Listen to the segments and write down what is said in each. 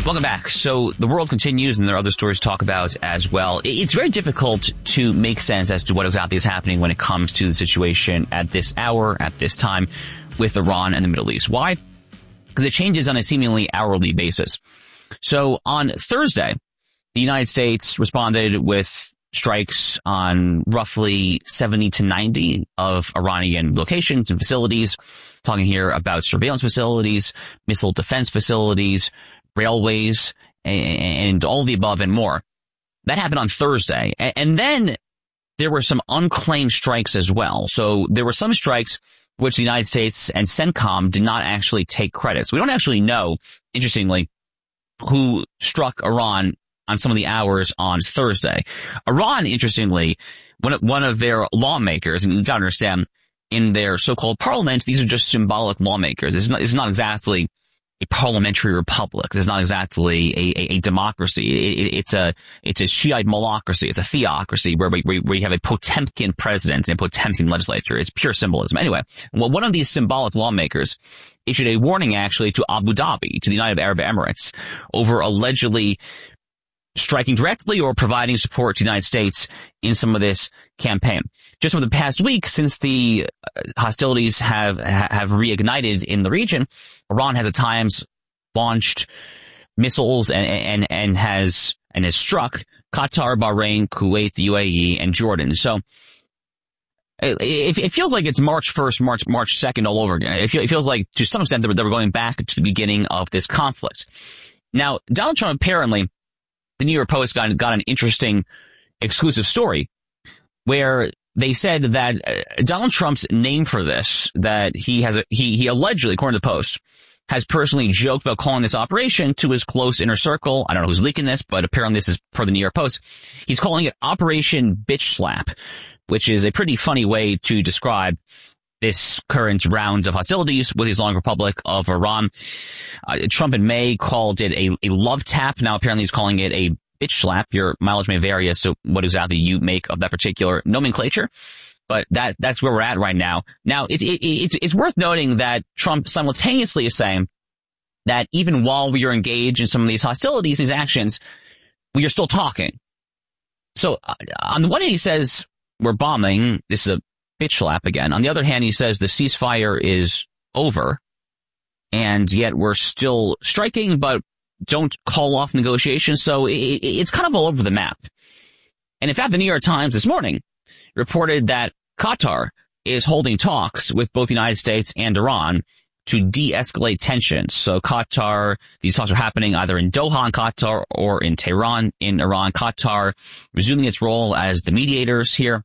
Welcome back. So the world continues, and there are other stories to talk about as well. It's very difficult to make sense as to what exactly is happening when it comes to the situation at this hour, at this time, with Iran and the Middle East. Why? Because it changes on a seemingly hourly basis. So on Thursday, the United States responded with strikes on roughly 70 to 90 of Iranian locations and facilities. Talking here about surveillance facilities, missile defense facilities, railways, and all the above and more. That happened on Thursday. And then there were some unclaimed strikes as well. So there were some strikes which the United States and CENTCOM did not actually take credit. So we don't actually know, interestingly, who struck Iran on some of the hours on Thursday. Iran, interestingly, one of their lawmakers, and you've got to understand, in their so-called parliament, these are just symbolic lawmakers. It's not exactly a parliamentary republic. It's not exactly a democracy. It's a Shiite malocracy. It's a theocracy where you have a Potemkin president and a Potemkin legislature. It's pure symbolism. Anyway, well, one of these symbolic lawmakers issued a warning actually to Abu Dhabi, to the United Arab Emirates, over allegedly striking directly or providing support to the United States in some of this campaign. Just over the past week, since the hostilities have reignited in the region, Iran has at times launched missiles and has struck Qatar, Bahrain, Kuwait, the UAE, and Jordan. So it feels like it's March 1st, March 2nd all over again. It feels like to some extent that we're going back to the beginning of this conflict. Now, Donald Trump apparently, the New York Post got an interesting exclusive story where they said that Donald Trump's name for this, that he allegedly, according to the Post, has personally joked about calling this operation to his close inner circle. I don't know who's leaking this, but apparently this is per the New York Post. He's calling it Operation Bitch Slap, which is a pretty funny way to describe this current round of hostilities with the Islamic Republic of Iran. Trump in May called it a love tap. Now apparently he's calling it a bitch slap. Your mileage may vary as to what exactly you make of that particular nomenclature, but that's where we're at right now. Now it's worth noting that Trump simultaneously is saying that even while we are engaged in some of these hostilities, these actions, we are still talking. So on the one hand, he says we're bombing. This is a bitch slap again. On the other hand, he says the ceasefire is over, and yet we're still striking, but don't call off negotiations. So it's kind of all over the map. And in fact, the New York Times this morning reported that Qatar is holding talks with both the United States and Iran to de-escalate tensions. So Qatar, these talks are happening either in Doha in Qatar or in Tehran in Iran. Qatar resuming its role as the mediators here.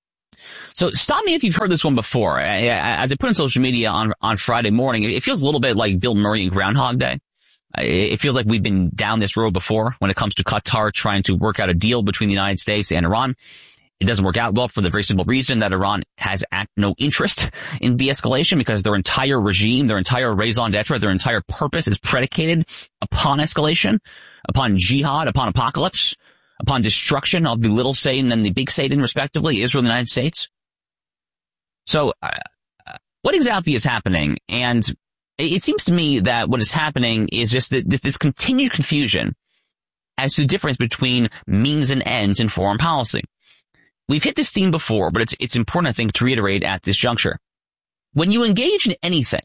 So stop me if you've heard this one before. As I put on social media on Friday morning, it feels a little bit like Bill Murray and Groundhog Day. It feels like we've been down this road before when it comes to Qatar trying to work out a deal between the United States and Iran. It doesn't work out well for the very simple reason that Iran has no interest in de-escalation because their entire regime, their entire raison d'etre, their entire purpose is predicated upon escalation, upon jihad, upon apocalypse, upon destruction of the little Satan and the big Satan, respectively, Israel and the United States. So what exactly is happening? And it seems to me that what is happening is just this continued confusion as to the difference between means and ends in foreign policy. We've hit this theme before, but it's important, I think, to reiterate at this juncture. When you engage in anything,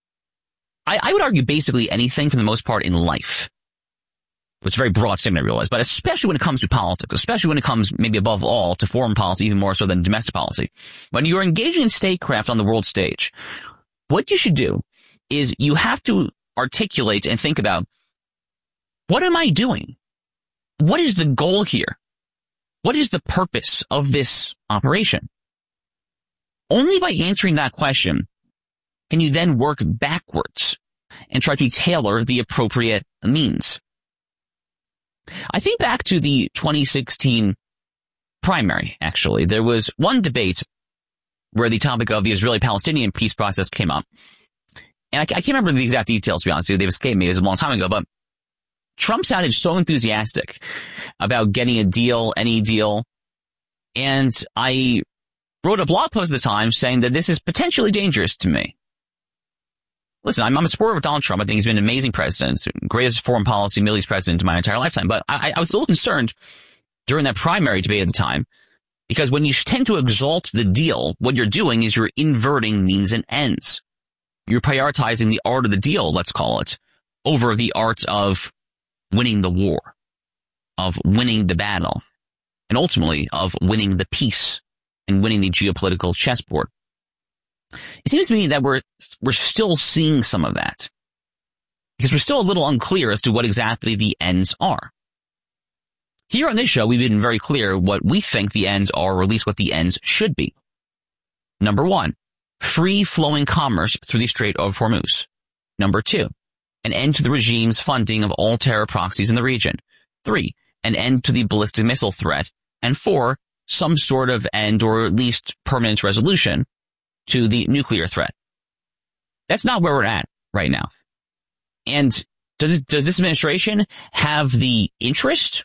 I would argue basically anything for the most part in life. It's a very broad statement, I realize, but especially when it comes to politics, especially when it comes maybe above all to foreign policy, even more so than domestic policy. When you're engaging in statecraft on the world stage, what you should do is you have to articulate and think about, what am I doing? What is the goal here? What is the purpose of this operation? Only by answering that question can you then work backwards and try to tailor the appropriate means. I think back to the 2016 primary, actually. There was one debate where the topic of the Israeli-Palestinian peace process came up. And I can't remember the exact details, to be honest with you. They've escaped me. It was a long time ago. But Trump sounded so enthusiastic about getting a deal, any deal. And I wrote a blog post at the time saying that this is potentially dangerous to me. listen, I'm a supporter of Donald Trump. I think he's been an amazing president, greatest foreign policy Middle East president in my entire lifetime. But I was a little concerned during that primary debate at the time, because when you tend to exalt the deal, what you're doing is you're inverting means and ends. You're prioritizing the art of the deal, let's call it, over the art of winning the war, of winning the battle, and ultimately of winning the peace and winning the geopolitical chessboard. It seems to me that we're still seeing some of that, because we're still a little unclear as to what exactly the ends are. Here on this show, we've been very clear what we think the ends are, or at least what the ends should be. Number 1, free-flowing commerce through the Strait of Hormuz. Number 2, an end to the regime's funding of all terror proxies in the region. 3, an end to the ballistic missile threat. And 4, some sort of end, or at least permanent resolution, to the nuclear threat. That's not where we're at right now. And does this administration have the interest,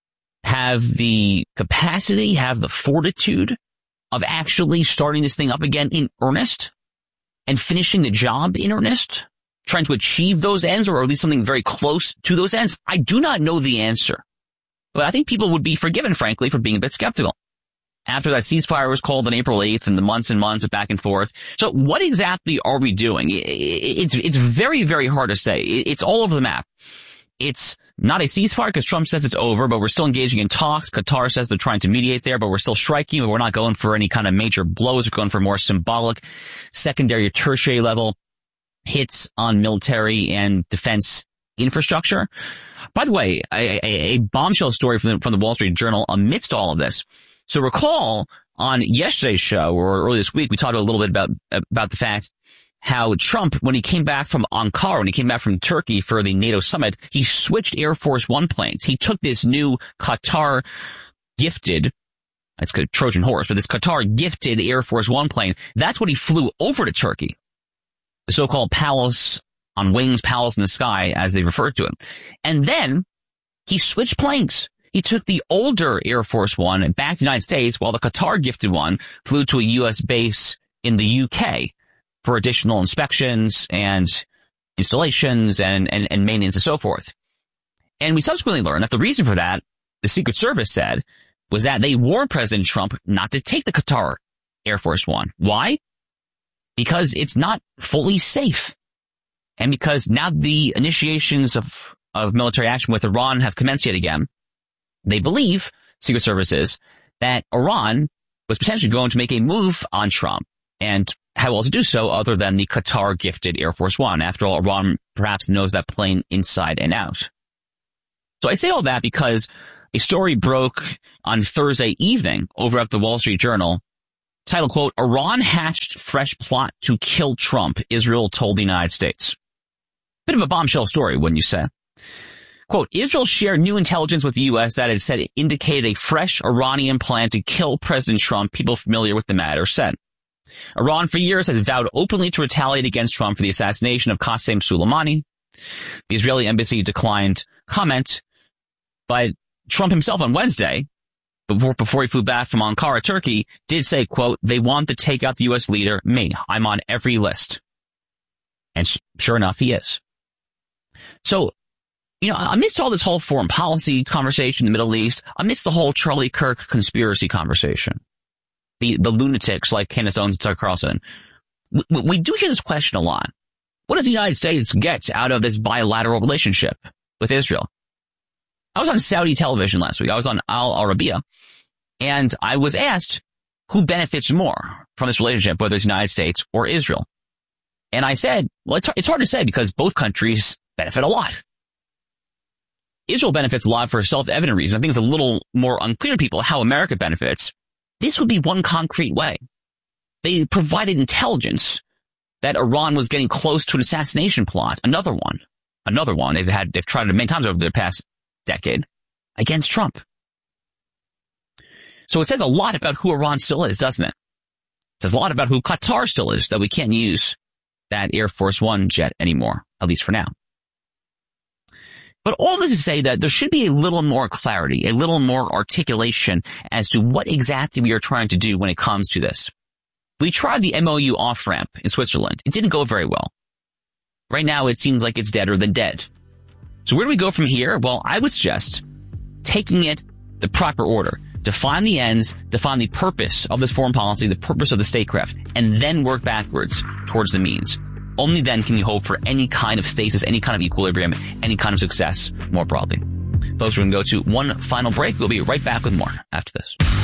have the capacity, have the fortitude of actually starting this thing up again in earnest and finishing the job in earnest, trying to achieve those ends, or at least something very close to those ends? I do not know the answer, but I think people would be forgiven, frankly, for being a bit skeptical after that ceasefire was called on April 8th and the months and months of back and forth. So what exactly are we doing? It's very, very hard to say. It's all over the map. It's not a ceasefire because Trump says it's over, but we're still engaging in talks. Qatar says they're trying to mediate there, but we're still striking, but we're not going for any kind of major blows. We're going for more symbolic, secondary or tertiary level hits on military and defense infrastructure. By the way, a bombshell story from the Wall Street Journal amidst all of this. So recall on yesterday's show, or earlier this week, we talked a little bit about the fact how Trump, when he came back from Ankara, when he came back from Turkey for the NATO summit, he switched Air Force One planes. He took this new Qatar gifted, it's a Trojan horse, but this Qatar gifted Air Force One plane. That's what he flew over to Turkey. The so-called palace on wings, palace in the sky, as they referred to it. And then he switched planes. He took the older Air Force One back to the United States, while the Qatar gifted one flew to a U.S. base in the UK for additional inspections and installations and maintenance and so forth. And we subsequently learned that the reason for that, the Secret Service said, was that they warned President Trump not to take the Qatar Air Force One. Why? Because it's not fully safe. And because now the initiations of military action with Iran have commenced yet again, they believe, Secret Services, that Iran was potentially going to make a move on Trump, and how else to do so other than the Qatar gifted Air Force One. After all, Iran perhaps knows that plane inside and out. So I say all that because a story broke on Thursday evening over at the Wall Street Journal, titled, quote, Iran hatched fresh plot to kill Trump, Israel told the United States. Bit of a bombshell story, wouldn't you say? Quote, Israel shared new intelligence with the U.S. that it said indicated a fresh Iranian plan to kill President Trump, people familiar with the matter said. Iran for years has vowed openly to retaliate against Trump for the assassination of Qasem Soleimani. The Israeli embassy declined comment, but Trump himself on Wednesday, before he flew back from Ankara, Turkey, did say, quote, they want to take out the U.S. leader, me. I'm on every list. And sure enough, he is. So, you know, amidst all this whole foreign policy conversation in the Middle East, amidst the whole Charlie Kirk conspiracy conversation, the lunatics like Candace Owens and Tucker Carlson, we do hear this question a lot. What does the United States get out of this bilateral relationship with Israel? I was on Saudi television last week. I was on Al Arabiya, and I was asked who benefits more from this relationship, whether it's the United States or Israel. And I said, well, it's hard to say because both countries benefit a lot. Israel benefits a lot for self-evident reasons. I think it's a little more unclear to people how America benefits. This would be one concrete way. They provided intelligence that Iran was getting close to an assassination plot. Another one. They've tried it many times over the past decade against Trump. So it says a lot about who Iran still is, doesn't it? It says a lot about who Qatar still is, that we can't use that Air Force One jet anymore, at least for now. But all this is to say that there should be a little more clarity, a little more articulation as to what exactly we are trying to do when it comes to this. We tried the MOU off-ramp in Switzerland. It didn't go very well. Right now, it seems like it's deader than dead. So where do we go from here? Well, I would suggest taking it the proper order. Define the ends, define the purpose of this foreign policy, the purpose of the statecraft, and then work backwards towards the means. Only then can you hope for any kind of stasis, any kind of equilibrium, any kind of success more broadly. Folks, we're going to go to one final break. We'll be right back with more after this.